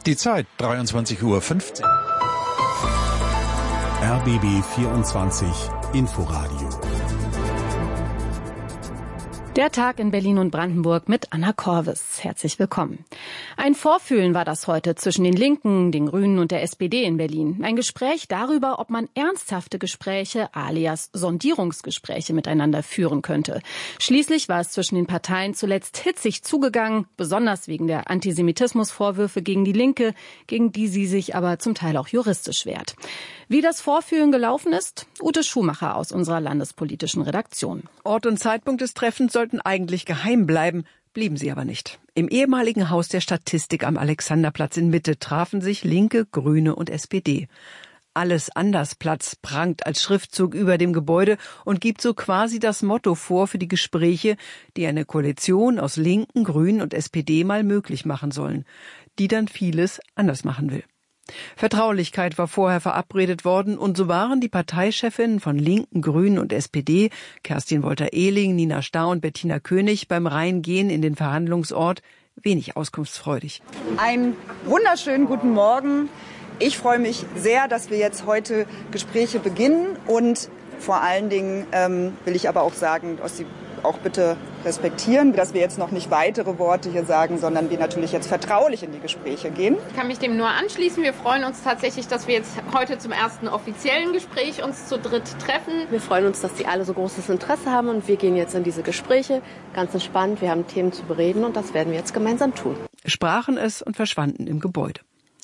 Die Zeit 23:15 Uhr. RBB 24 Inforadio. Der Tag in Berlin und Brandenburg mit Anna Korvis. Herzlich willkommen. Ein Vorfühlen war das heute zwischen den Linken, den Grünen und der SPD in Berlin. Ein Gespräch darüber, ob man ernsthafte Gespräche alias Sondierungsgespräche miteinander führen könnte. Schließlich war es zwischen den Parteien zuletzt hitzig zugegangen, besonders wegen der Antisemitismusvorwürfe gegen die Linke, gegen die sie sich aber zum Teil auch juristisch wehrt. Wie das Vorfühlen gelaufen ist? Ute Schumacher aus unserer landespolitischen Redaktion. Ort und Zeitpunkt des Treffens sollten eigentlich geheim bleiben, blieben sie aber nicht. Im ehemaligen Haus der Statistik am Alexanderplatz in Mitte trafen sich Linke, Grüne und SPD. Alles anders Platz prangt als Schriftzug über dem Gebäude und gibt so quasi das Motto vor für die Gespräche, die eine Koalition aus Linken, Grünen und SPD mal möglich machen sollen, die dann vieles anders machen will. Vertraulichkeit war vorher verabredet worden und so waren die Parteichefinnen von Linken, Grünen und SPD, Kerstin Wolter-Ehling, Nina Starr und Bettina König, beim Reingehen in den Verhandlungsort wenig auskunftsfreudig. Einen wunderschönen guten Morgen. Ich freue mich sehr, dass wir jetzt heute Gespräche beginnen und vor allen Dingen will ich aber auch sagen, dass Sie auch bitte respektieren, dass wir jetzt noch nicht weitere Worte hier sagen, sondern wir natürlich jetzt vertraulich in die Gespräche gehen. Ich kann mich dem nur anschließen. Wir freuen uns tatsächlich, dass wir jetzt heute zum ersten offiziellen Gespräch uns zu dritt treffen. Wir freuen uns, dass die alle so großes Interesse haben und wir gehen jetzt in diese Gespräche ganz entspannt. Wir haben Themen zu bereden und das werden wir jetzt gemeinsam tun. Sprachen es und verschwanden im Gebäude.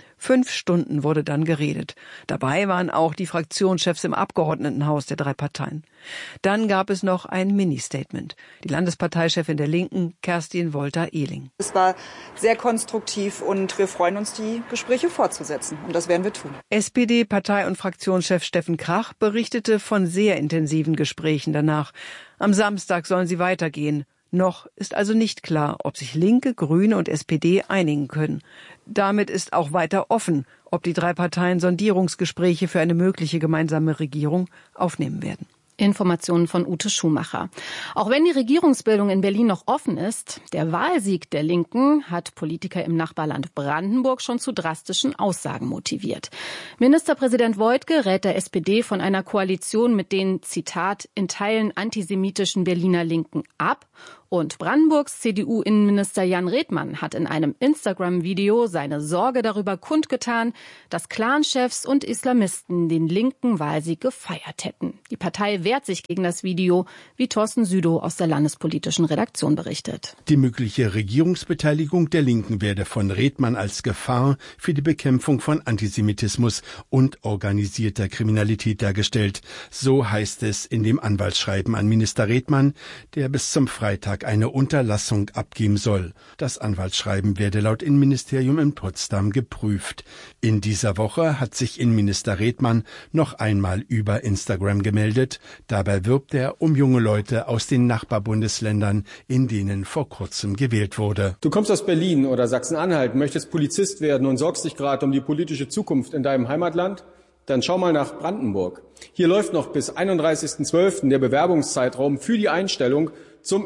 5 Stunden wurde dann geredet. Dabei waren auch die Fraktionschefs im Abgeordnetenhaus der 3 Parteien. Dann gab es noch ein Mini-Statement. Die Landesparteichefin der Linken, Kerstin Wolter-Ehling. Es war sehr konstruktiv und wir freuen uns, die Gespräche fortzusetzen. Und das werden wir tun. SPD-Partei- und Fraktionschef Steffen Krach berichtete von sehr intensiven Gesprächen danach. Am Samstag sollen sie weitergehen. Noch ist also nicht klar, ob sich Linke, Grüne und SPD einigen können. Damit ist auch weiter offen, ob die 3 Parteien Sondierungsgespräche für eine mögliche gemeinsame Regierung aufnehmen werden. Informationen von Ute Schumacher. Auch wenn die Regierungsbildung in Berlin noch offen ist, der Wahlsieg der Linken hat Politiker im Nachbarland Brandenburg schon zu drastischen Aussagen motiviert. Ministerpräsident Woidke rät der SPD von einer Koalition mit den, Zitat, in Teilen antisemitischen Berliner Linken ab. Und Brandenburgs CDU-Innenminister Jan Redmann hat in einem Instagram-Video seine Sorge darüber kundgetan, dass Clanchefs und Islamisten den linken Wahlsieg gefeiert hätten. Die Partei wehrt sich gegen das Video, wie Thorsten Südow aus der landespolitischen Redaktion berichtet. Die mögliche Regierungsbeteiligung der Linken werde von Redmann als Gefahr für die Bekämpfung von Antisemitismus und organisierter Kriminalität dargestellt. So heißt es in dem Anwaltsschreiben an Minister Redmann, der bis zum Freitag eine Unterlassung abgeben soll. Das Anwaltsschreiben werde laut Innenministerium in Potsdam geprüft. In dieser Woche hat sich Innenminister Redmann noch einmal über Instagram gemeldet. Dabei wirbt er um junge Leute aus den Nachbarbundesländern, in denen vor kurzem gewählt wurde. Du kommst aus Berlin oder Sachsen-Anhalt, möchtest Polizist werden und sorgst dich gerade um die politische Zukunft in deinem Heimatland? Dann schau mal nach Brandenburg. Hier läuft noch bis 31.12. der Bewerbungszeitraum für die Einstellung zum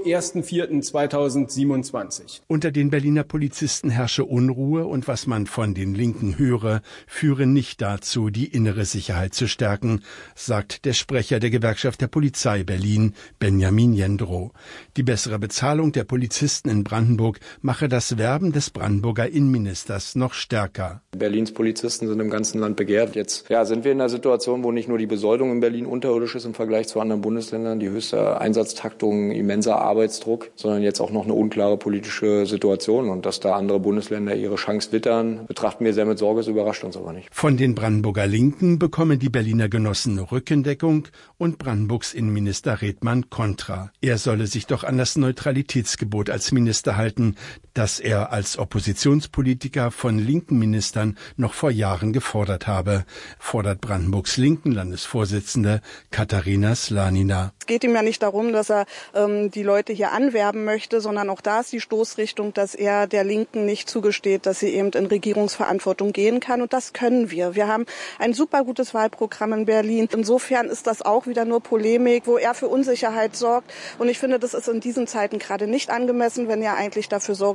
1.4.2027. Unter den Berliner Polizisten herrsche Unruhe und was man von den Linken höre, führe nicht dazu, die innere Sicherheit zu stärken, sagt der Sprecher der Gewerkschaft der Polizei Berlin, Benjamin Jendrow. Die bessere Bezahlung der Polizisten in Brandenburg mache das Werben des Brandenburger Innenministers noch stärker. Berlins Polizisten sind im ganzen Land begehrt. Jetzt sind wir in einer Situation, wo nicht nur die Besoldung in Berlin unterirdisch ist im Vergleich zu anderen Bundesländern, die höchste Einsatztaktung, immenser Arbeitsdruck, sondern jetzt auch noch eine unklare politische Situation. Und dass da andere Bundesländer ihre Chance wittern, betrachten wir sehr mit Sorge, es überrascht uns aber nicht. Von den Brandenburger Linken bekommen die Berliner Genossen Rückendeckung und Brandenburgs Innenminister Redmann Kontra. Er solle sich doch an das Neutralitätsgebot als Minister halten, das er als Oppositionspolitiker von linken Ministern noch vor Jahren gefordert habe, fordert Brandenburgs linken Landesvorsitzende Katharina Slanina. Es geht ihm ja nicht darum, dass er die Leute hier anwerben möchte, sondern auch da ist die Stoßrichtung, dass er der Linken nicht zugesteht, dass sie eben in Regierungsverantwortung gehen kann. Und das können wir. Wir haben ein super gutes Wahlprogramm in Berlin. Insofern ist das auch wieder nur Polemik, wo er für Unsicherheit sorgt. Und ich finde, das ist in diesen Zeiten gerade nicht angemessen, wenn er eigentlich dafür Sorge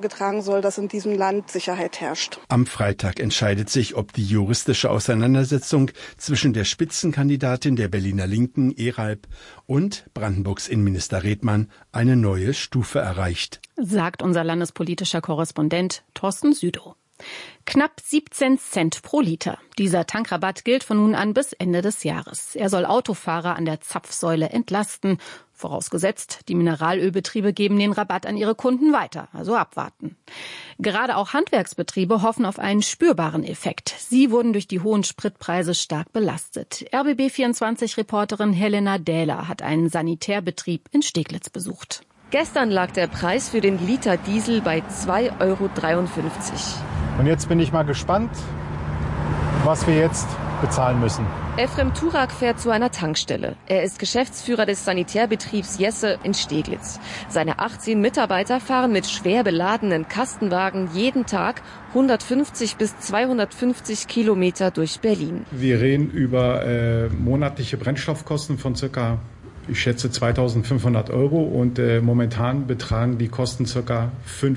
Sorge tragen soll, dass in diesem Land Sicherheit herrscht. Am Freitag entscheidet sich, ob die juristische Auseinandersetzung zwischen der Spitzenkandidatin der Berliner Linken, Eralp, und Brandenburgs Innenminister Redmann eine neue Stufe erreicht. Sagt unser landespolitischer Korrespondent Thorsten Südow. Knapp 17 Cent pro Liter. Dieser Tankrabatt gilt von nun an bis Ende des Jahres. Er soll Autofahrer an der Zapfsäule entlasten. Vorausgesetzt, die Mineralölbetriebe geben den Rabatt an ihre Kunden weiter, also abwarten. Gerade auch Handwerksbetriebe hoffen auf einen spürbaren Effekt. Sie wurden durch die hohen Spritpreise stark belastet. RBB24-Reporterin Helena Dähler hat einen Sanitärbetrieb in Steglitz besucht. Gestern lag der Preis für den Liter Diesel bei 2,53 €. Und jetzt bin ich mal gespannt, was wir jetzt bezahlen müssen. Efrem Turak fährt zu einer Tankstelle. Er ist Geschäftsführer des Sanitärbetriebs Jesse in Steglitz. Seine 18 Mitarbeiter fahren mit schwer beladenen Kastenwagen jeden Tag 150 bis 250 Kilometer durch Berlin. Wir reden über monatliche Brennstoffkosten von circa, ich schätze, 2.500 € und momentan betragen die Kosten circa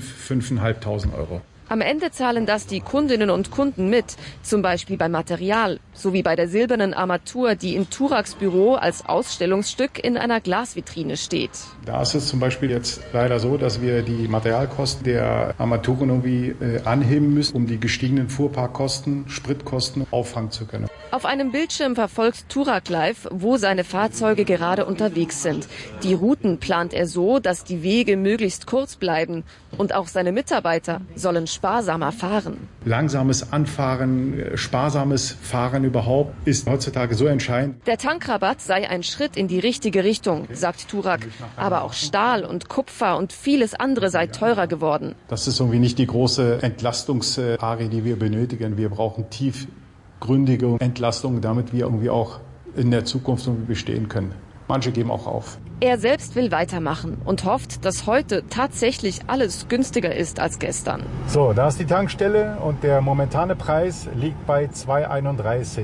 5.500 € Am Ende zahlen das die Kundinnen und Kunden mit, zum Beispiel beim Material, sowie bei der silbernen Armatur, die in Turaks Büro als Ausstellungsstück in einer Glasvitrine steht. Da ist es zum Beispiel jetzt leider so, dass wir die Materialkosten der Armaturen irgendwie anheben müssen, um die gestiegenen Fuhrparkkosten, Spritkosten auffangen zu können. Auf einem Bildschirm verfolgt Turak live, wo seine Fahrzeuge gerade unterwegs sind. Die Routen plant er so, dass die Wege möglichst kurz bleiben. Und auch seine Mitarbeiter sollen sparsamer fahren. Langsames Anfahren, sparsames Fahren überhaupt ist heutzutage so entscheidend. Der Tankrabatt sei ein Schritt in die richtige Richtung, sagt Turak. Aber auch Stahl und Kupfer und vieles andere sei teurer geworden. Das ist irgendwie nicht die große Entlastungsari, die wir benötigen. Wir brauchen tiefgründige Entlastung, damit wir irgendwie auch in der Zukunft bestehen können. Manche geben auch auf. Er selbst will weitermachen und hofft, dass heute tatsächlich alles günstiger ist als gestern. So, da ist die Tankstelle und der momentane Preis liegt bei 2,31 €.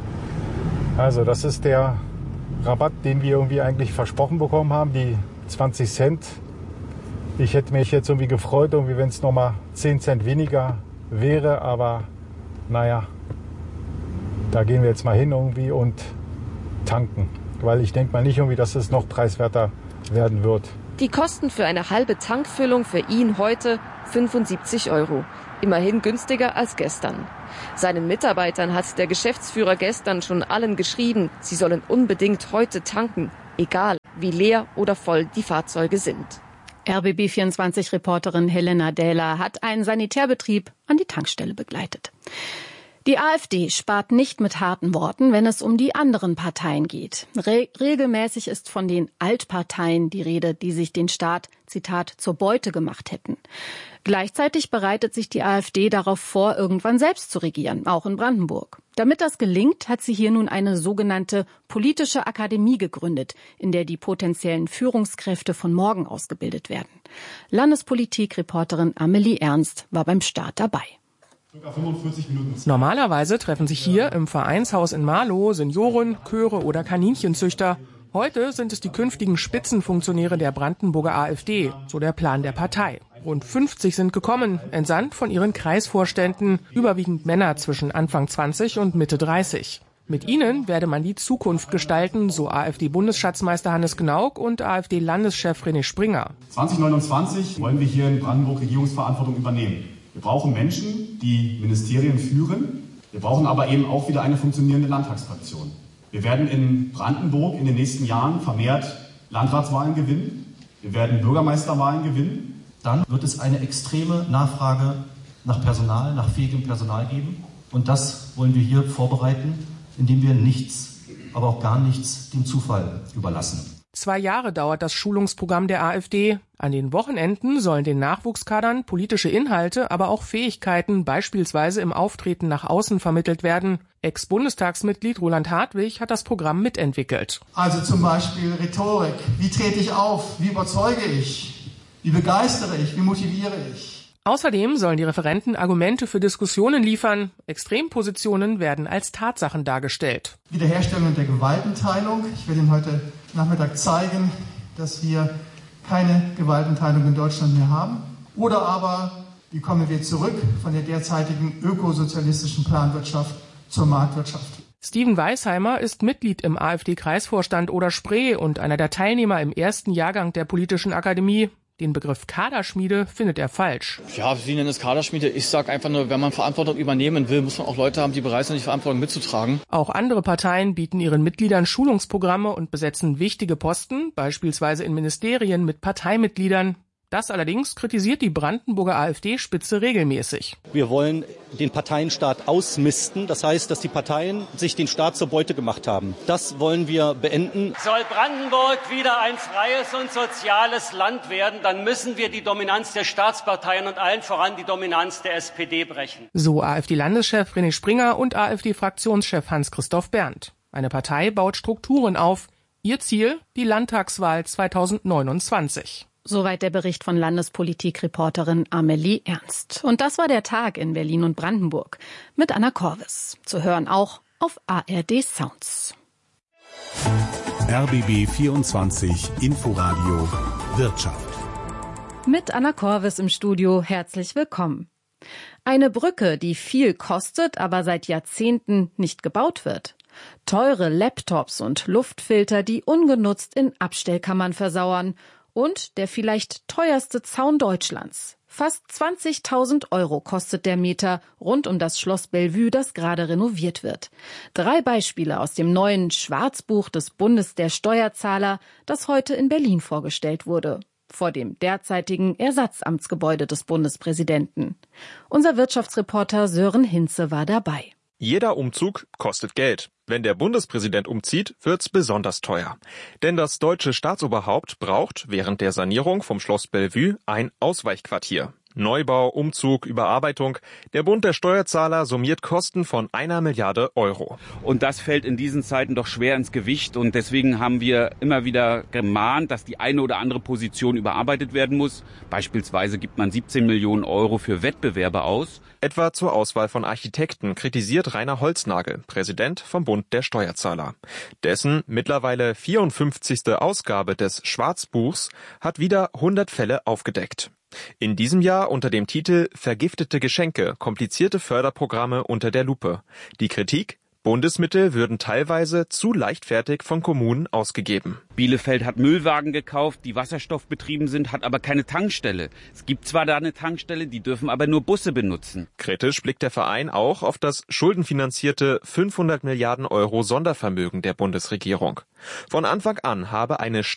Also das ist der Rabatt, den wir irgendwie eigentlich versprochen bekommen haben, die 20 Cent. Ich hätte mich jetzt irgendwie gefreut, wenn es nochmal 10 Cent weniger wäre, aber naja, da gehen wir jetzt mal hin irgendwie und tanken. Weil ich denke mal nicht irgendwie, dass es noch preiswerter werden wird. Die Kosten für eine halbe Tankfüllung für ihn heute 75 €. Immerhin günstiger als gestern. Seinen Mitarbeitern hat der Geschäftsführer gestern schon allen geschrieben, sie sollen unbedingt heute tanken, egal wie leer oder voll die Fahrzeuge sind. RBB24-Reporterin Helena Dähler hat einen Sanitärbetrieb an die Tankstelle begleitet. Die AfD spart nicht mit harten Worten, wenn es um die anderen Parteien geht. Regelmäßig ist von den Altparteien die Rede, die sich den Staat, Zitat, zur Beute gemacht hätten. Gleichzeitig bereitet sich die AfD darauf vor, irgendwann selbst zu regieren, auch in Brandenburg. Damit das gelingt, hat sie hier nun eine sogenannte politische Akademie gegründet, in der die potenziellen Führungskräfte von morgen ausgebildet werden. Landespolitik-Reporterin Amelie Ernst war beim Start dabei. Normalerweise treffen sich hier im Vereinshaus in Marlow Senioren, Chöre oder Kaninchenzüchter. Heute sind es die künftigen Spitzenfunktionäre der Brandenburger AfD, so der Plan der Partei. Rund 50 sind gekommen, entsandt von ihren Kreisvorständen, überwiegend Männer zwischen Anfang 20 und Mitte 30. Mit ihnen werde man die Zukunft gestalten, so AfD-Bundesschatzmeister Hannes Gnauk und AfD-Landeschef René Springer. 2029 wollen wir hier in Brandenburg Regierungsverantwortung übernehmen. Wir brauchen Menschen, die Ministerien führen. Wir brauchen aber eben auch wieder eine funktionierende Landtagsfraktion. Wir werden in Brandenburg in den nächsten Jahren vermehrt Landratswahlen gewinnen. Wir werden Bürgermeisterwahlen gewinnen. Dann wird es eine extreme Nachfrage nach Personal, nach fähigem Personal geben. Und das wollen wir hier vorbereiten, indem wir nichts, aber auch gar nichts dem Zufall überlassen. 2 Jahre dauert das Schulungsprogramm der AfD. An den Wochenenden sollen den Nachwuchskadern politische Inhalte, aber auch Fähigkeiten, beispielsweise im Auftreten nach außen, vermittelt werden. Ex-Bundestagsmitglied Roland Hartwig hat das Programm mitentwickelt. Also zum Beispiel Rhetorik. Wie trete ich auf? Wie überzeuge ich? Wie begeistere ich? Wie motiviere ich? Außerdem sollen die Referenten Argumente für Diskussionen liefern. Extrempositionen werden als Tatsachen dargestellt. Wiederherstellung der Gewaltenteilung. Ich werde Ihnen heute Nachmittag zeigen, dass wir keine Gewaltenteilung in Deutschland mehr haben. Oder aber, wie kommen wir zurück von der derzeitigen ökosozialistischen Planwirtschaft zur Marktwirtschaft? Steven Weisheimer ist Mitglied im AfD-Kreisvorstand Oder-Spree und einer der Teilnehmer im ersten Jahrgang der Politischen Akademie. Den Begriff Kaderschmiede findet er falsch. Ja, Sie nennen es Kaderschmiede. Ich sage einfach nur, wenn man Verantwortung übernehmen will, muss man auch Leute haben, die bereit sind, die Verantwortung mitzutragen. Auch andere Parteien bieten ihren Mitgliedern Schulungsprogramme und besetzen wichtige Posten, beispielsweise in Ministerien mit Parteimitgliedern. Das allerdings kritisiert die Brandenburger AfD-Spitze regelmäßig. Wir wollen den Parteienstaat ausmisten. Das heißt, dass die Parteien sich den Staat zur Beute gemacht haben. Das wollen wir beenden. Soll Brandenburg wieder ein freies und soziales Land werden, dann müssen wir die Dominanz der Staatsparteien und allen voran die Dominanz der SPD brechen. So AfD-Landeschef René Springer und AfD-Fraktionschef Hans-Christoph Berndt. Eine Partei baut Strukturen auf. Ihr Ziel? Die Landtagswahl 2029. Soweit der Bericht von Landespolitik-Reporterin Amelie Ernst. Und das war der Tag in Berlin und Brandenburg mit Anna Korvis. Zu hören auch auf ARD Sounds. RBB 24 Inforadio Wirtschaft. Mit Anna Korvis im Studio. Herzlich willkommen. Eine Brücke, die viel kostet, aber seit Jahrzehnten nicht gebaut wird. Teure Laptops und Luftfilter, die ungenutzt in Abstellkammern versauern. Und der vielleicht teuerste Zaun Deutschlands. Fast 20.000 € kostet der Meter rund um das Schloss Bellevue, das gerade renoviert wird. 3 Beispiele aus dem neuen Schwarzbuch des Bundes der Steuerzahler, das heute in Berlin vorgestellt wurde. Vor dem derzeitigen Ersatzamtsgebäude des Bundespräsidenten. Unser Wirtschaftsreporter Sören Hinze war dabei. Jeder Umzug kostet Geld. Wenn der Bundespräsident umzieht, wird's besonders teuer. Denn das deutsche Staatsoberhaupt braucht während der Sanierung vom Schloss Bellevue ein Ausweichquartier. Neubau, Umzug, Überarbeitung. Der Bund der Steuerzahler summiert Kosten von 1 Milliarde €. Und das fällt in diesen Zeiten doch schwer ins Gewicht. Und deswegen haben wir immer wieder gemahnt, dass die eine oder andere Position überarbeitet werden muss. Beispielsweise gibt man 17 Millionen € für Wettbewerbe aus. Etwa zur Auswahl von Architekten kritisiert Rainer Holznagel, Präsident vom Bund der Steuerzahler. Dessen mittlerweile 54. Ausgabe des Schwarzbuchs hat wieder 100 Fälle aufgedeckt. In diesem Jahr unter dem Titel Vergiftete Geschenke, komplizierte Förderprogramme unter der Lupe. Die Kritik? Bundesmittel würden teilweise zu leichtfertig von Kommunen ausgegeben. Bielefeld hat Müllwagen gekauft, die wasserstoffbetrieben sind, hat aber keine Tankstelle. Es gibt zwar da eine Tankstelle, die dürfen aber nur Busse benutzen. Kritisch blickt der Verein auch auf das schuldenfinanzierte 500 Milliarden € Sondervermögen der Bundesregierung. Von Anfang an habe eine